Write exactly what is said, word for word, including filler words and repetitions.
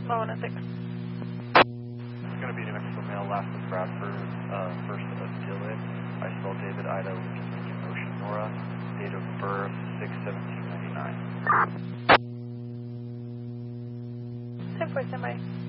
Low one six. It's going to be New Mexico Mail, last of Bradford, uh, first of Dillon. I spell David, Ida, Lincoln, Ocean, Nora, date of birth, six seventeen ninety-nine. ten four, standby.